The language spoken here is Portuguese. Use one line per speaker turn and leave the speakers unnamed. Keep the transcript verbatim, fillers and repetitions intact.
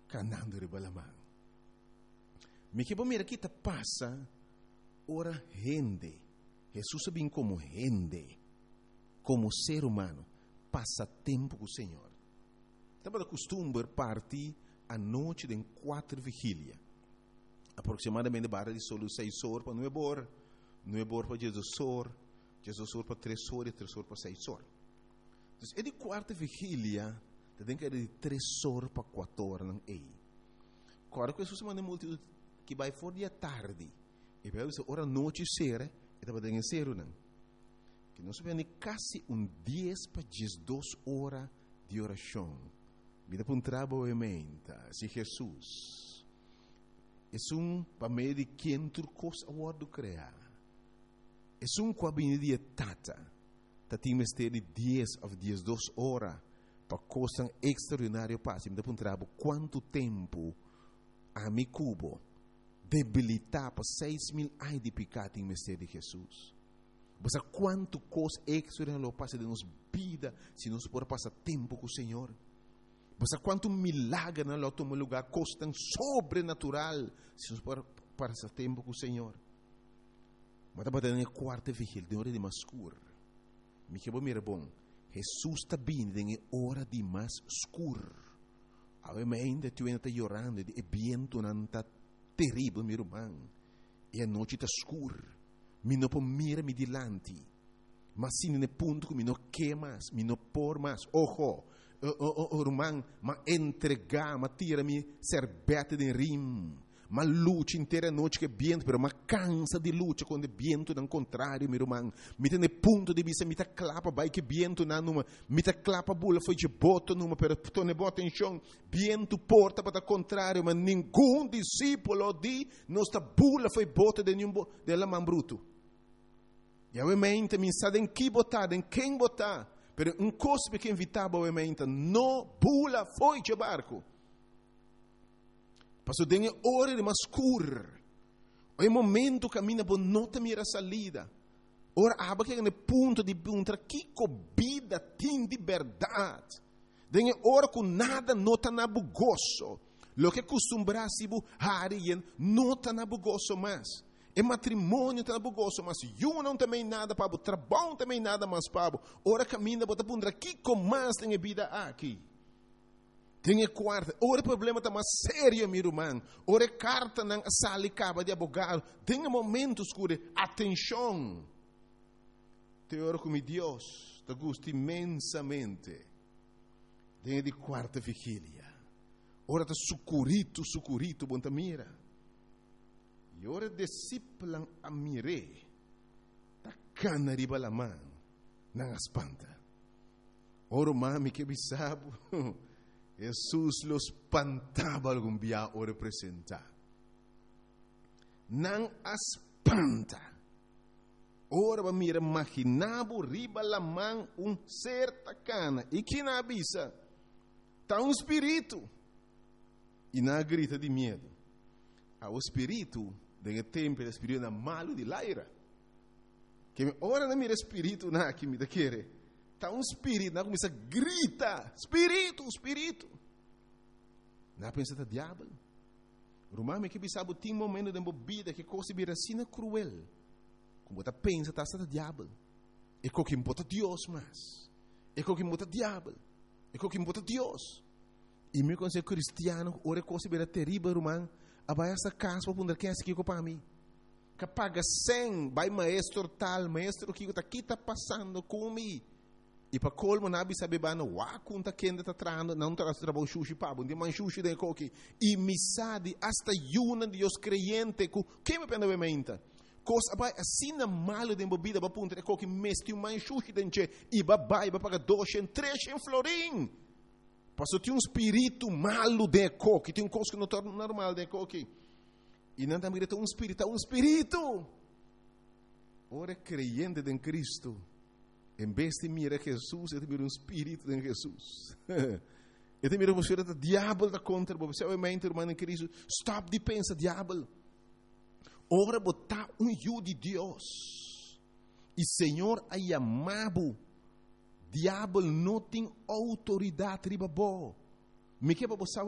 canando ribalamang. Me que mira que te passa, ora gente. Jesus sabe como gente, como ser humano, passa tempo com o Senhor. Estava de costume partir à noite de quatro vigília. Aproximadamente barra de solo seis horas para nove horas, nove horas para Jesus horas, Jesus horas para três horas e três horas para seis horas. Então, é de quarta vigília, tem que ir de três horas para quatro horas não é. Agora que Jesus manda muito que vai fora de tarde, e vai ser hora noite ser, e estava dando ser não. Que nós vemos quase um dez para duas horas de oração. Vida para um trabalho se Jesus é um para meio de quem tu coisa a word criar. É um cabine de tata. Tati mestre de dez ou duas horas para coisa extraordinária passe. Vida para um trabalho quanto tempo a mi cubo debilitar para seis mil anos de pecado em mestre de Jesus. Você quanto coisa extraordinária passa de nos vida se nós por passar tempo com o Senhor. Você quanto milagre na loto um lugar coisa sobrenatural se nós por passar tempo com o Senhor. Mas estava dando a quarta vigília de hora de mais escuro. Me que bom mira bom. Jesus está vindo em hora de mais escuro. Obviamente tu ainda está chorando e viento não está terrível meu irmão. E a noite está escura. Mi não pode mirar me dilante. Mas se no ponto que mi não quer mais, mi não por mais. Ojo, oh, oh, oh, irmão, mas entregar, mas tira-me serbete de rim. Mas luta inteira noite que é viento, pero mas cansa de luta quando é viento não contrário, meu irmão. Mi tem ponto de vista, mi tá clapa, vai que viento não numa, mi tá clapa bula foi de boto numa, pero tu ne bota em chão, viento porta para o contrário, mas nenhum discípulo de nossa bula foi bota de nenhum de la man bruto. E obviamente mi sa em que botar, em quem botar, pero um cospe que invitava obviamente, no bula foi de barco. Passou dengue hora de mais escuro. É momento que caminha por nota mira salida. Ora aba que no ponto de perguntar que vida tem de verdade. Dengue hora com nada nota na bugoso. Lo que costumbrasse bu harien nota na bugoso mais. É matrimônio tá na bugoso, mas eu não também nada para o trabalho também nada mais para. Ora caminha por perguntar que mais tem vida aqui. Tem a quarta, ora o problema está mais sério, meu irmão. Ora a carta não sale caba de advogado. Tem um momento escuro, atenção. Tem hora como Deus, te gosta imensamente. Tem de quarta vigília. Ora está sucurito, sucurito, bom ta mira. E ora discípulo a mire. Ta cana riba la mão, não espanta. Ora mami que bisabo. Jesus los espantava algum dia o representar. Não espanta. Ora va mira imaginavo riba la mão um ser tacana. E que na avisa? Tá um espírito. E na grita de medo. Ah, o espírito, de tempo, o espírito é malo de laira. Que ora não mira espírito na que me da querer. Está um espírito, não começa a gritar, espírito, espírito. Não pensa que é diabo. Romano que sabe tem momento de vida que coisa vira assim cruel. Como você pensa que está diabo. É com quem bota Deus mais. É com quem bota diabo. É com quem bota Deus. E meu conselho cristiano, ora coisa vira terrível, romano. Abai essa casa para poder que é aqui para mim. Que paga cem, vai maestro tal, maestro que está aqui está passando comigo. E para colmo nabi sabe bana wa kunta kenda ta trando não tra trabalho sushi pabo de man sushi de coque e misade hasta yuna de os creyente ku que me pena obviamente coisa vai assim na malo de bebida para punta coque mesti um man sushi denche e babai para pagar dois em três em florim passou tem um espírito malo de coque tem um coisa que não torna normal de coque e não também tem um espírito um espírito ora creyente em Cristo. Em vez de mirar Jesus, eu te miro um espírito em Jesus. Eu te miro você o diabo da contra você, obviamente, irmão em Cristo. Stop de pensar, diabo. Ora botar um eu de Deus. E Senhor aí amado. Diabo não tem autoridade riba bo. Me que para você